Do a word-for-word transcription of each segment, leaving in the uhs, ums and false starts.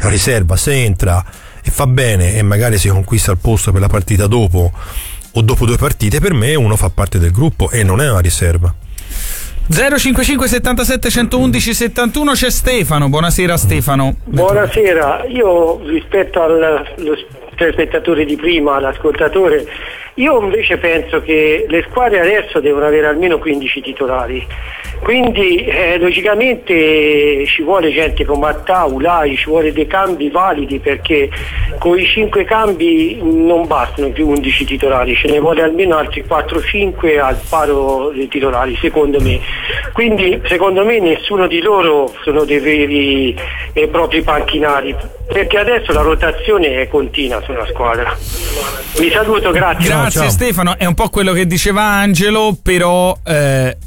la riserva se entra e fa bene e magari si conquista il posto per la partita dopo o dopo due partite, per me uno fa parte del gruppo e non è una riserva. zero cinquantacinque settantasette centoundici settantuno, c'è Stefano. Buonasera Stefano. Buonasera, io rispetto al telespettatore di prima, l'ascoltatore, io invece penso che le squadre adesso devono avere almeno quindici titolari, quindi eh, logicamente ci vuole gente come Attà, Ulai, ci vuole dei cambi validi, perché con i cinque cambi non bastano più undici titolari, ce ne vuole almeno altri quattro cinque al paro dei titolari, secondo me. Quindi secondo me nessuno di loro sono dei veri e propri panchinari, perché adesso la rotazione è continua sulla squadra. Vi saluto, grazie. Grazie Ciao. Stefano, è un po' quello che diceva Angelo, però eh,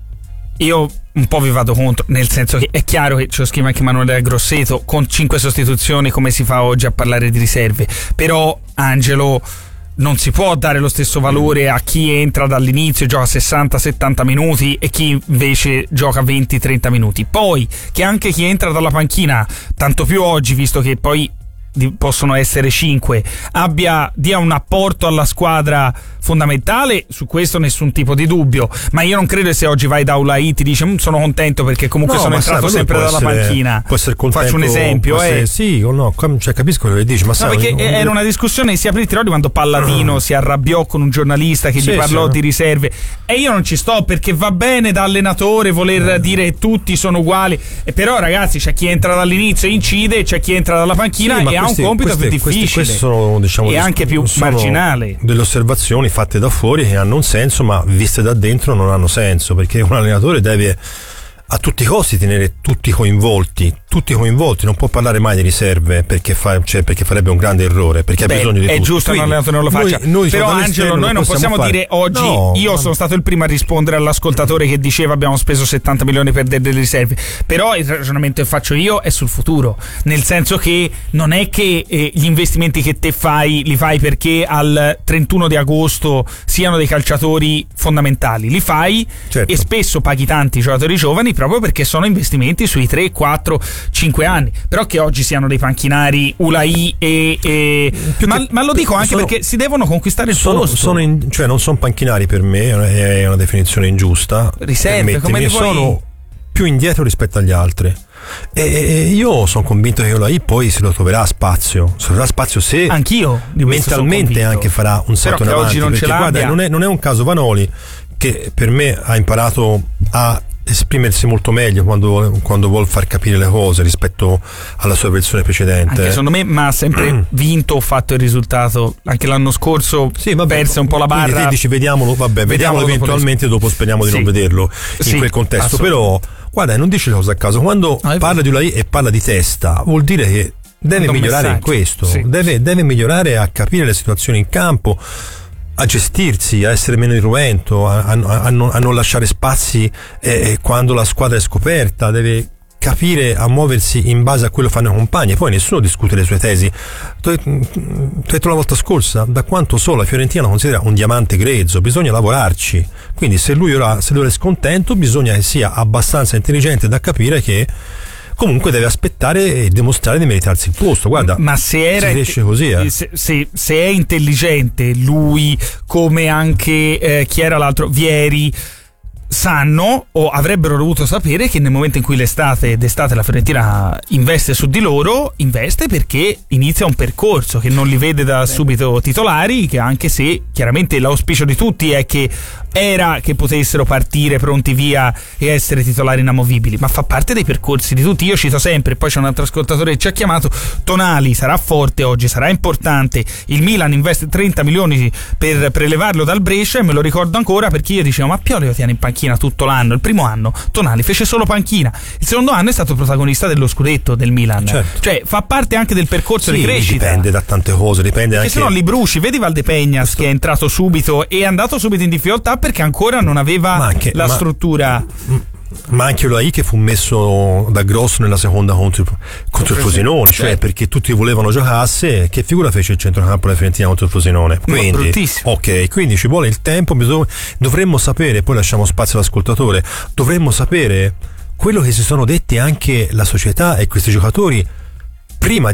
io un po' vi vado contro, nel senso che è chiaro che ce lo scrive anche Emanuele Grosseto, con cinque sostituzioni come si fa oggi a parlare di riserve, però Angelo, non si può dare lo stesso valore a chi entra dall'inizio e gioca sessanta settanta minuti e chi invece gioca venti trenta minuti. Poi che anche chi entra dalla panchina, tanto più oggi, visto che poi possono essere cinque, abbia dia un apporto alla squadra fondamentale, su questo nessun tipo di dubbio, ma io non credo che se oggi vai da Ulai ti dice sono contento perché comunque no, sono entrato sai, sempre dalla essere, panchina, può essere contento, faccio un esempio essere, eh. sì o no, cioè, capisco quello che dici, ma no, sai, perché non... era una discussione sia apriti oggi quando Palladino uh-huh. si arrabbiò con un giornalista che sì, gli parlò sì, di riserve, e io non ci sto, perché va bene da allenatore voler uh-huh. dire che tutti sono uguali, e però ragazzi c'è chi entra dall'inizio e incide, c'è chi entra dalla panchina sì, e ha un compito queste, più difficile questi, questi sono, diciamo, e anche più marginale, delle osservazioni fatte da fuori che hanno un senso, ma viste da dentro non hanno senso, perché un allenatore deve a tutti i costi tenere tutti coinvolti, tutti coinvolti, non può parlare mai di riserve perché, fa, cioè, perché farebbe un grande errore, perché Beh, ha bisogno di è tutti. giusto che un allenatore non lo faccia, noi, noi però Angelo, noi non possiamo, possiamo dire oggi no, io no. sono stato il primo a rispondere all'ascoltatore che diceva abbiamo speso settanta milioni per delle riserve, però il ragionamento che faccio io è sul futuro, nel senso che non è che eh, gli investimenti che te fai li fai perché al trentuno di agosto siano dei calciatori fondamentali, li fai certo. e spesso paghi tanti giocatori giovani proprio perché sono investimenti sui tre, quattro, cinque anni, però che oggi siano dei panchinari Ulai e, e... Ma, ma lo dico anche sono, perché si devono conquistare il sono, posto, sono in, cioè non sono panchinari, per me è una definizione ingiusta, riserve come li sono puoi... più indietro rispetto agli altri, e, e io sono convinto che Ulai poi se lo troverà spazio, se troverà spazio se anch'io mentalmente anche farà un salto in avanti, oggi non perché ce guarda, non è, non è un caso Vanoli che per me ha imparato a esprimersi molto meglio quando, quando vuol far capire le cose rispetto alla sua versione precedente. Anche secondo me, ma ha sempre vinto o fatto il risultato. Anche l'anno scorso sì, vabbè, perse un po' la barra. Quindi dici vediamolo, vabbè, vediamolo, vediamolo eventualmente, dopo speriamo di sì. non vederlo in sì, quel contesto. Però guarda, non dice le cose a caso. Quando ah, parla di Ulai e parla di testa, vuol dire che deve migliorare in questo, sì. deve, deve migliorare a capire le situazioni in campo, a gestirsi, a essere meno irruento, a, a, a, non, a non lasciare spazi eh, quando la squadra è scoperta, deve capire a muoversi in base a quello che fanno i compagni. Poi nessuno discute le sue tesi. Tu hai detto la volta scorsa, da quanto so la Fiorentina lo considera un diamante grezzo, bisogna lavorarci, quindi se lui ora, se lui è scontento bisogna che sia abbastanza intelligente da capire che comunque deve aspettare e dimostrare di meritarsi il posto. Guarda, ma se era si riesce così eh. se, se, se è intelligente lui, come anche eh, chi era l'altro, Vieri, sanno o avrebbero dovuto sapere che nel momento in cui l'estate d'estate la Fiorentina investe su di loro, investe perché inizia un percorso che non li vede da subito titolari, che anche se chiaramente l'auspicio di tutti è che era che potessero partire pronti via e essere titolari inamovibili, ma fa parte dei percorsi di tutti. Io cito sempre, poi c'è un altro ascoltatore che ci ha chiamato, Tonali sarà forte oggi, sarà importante, il Milan investe trenta milioni per prelevarlo dal Brescia e me lo ricordo ancora perché io dicevo ma Pioli lo tiene in panchina tutto l'anno. Il primo anno Tonali fece solo panchina, il secondo anno è stato protagonista dello scudetto del Milan, certo. Cioè fa parte anche del percorso sì, di crescita, dipende da tante cose, dipende anche, se no li bruci. Vedi Valdepegnas questo... che è entrato subito e è andato subito in difficoltà perché ancora non aveva anche, la ma, struttura ma anche Ulai che fu messo da Grosso nella seconda contro, contro il Frosinone, cioè certo. perché tutti volevano giocasse, che figura fece il centrocampo della Fiorentina contro il Frosinone, quindi ok, quindi ci vuole il tempo, bisogna, dovremmo sapere, poi lasciamo spazio all'ascoltatore, dovremmo sapere quello che si sono detti anche la società e questi giocatori prima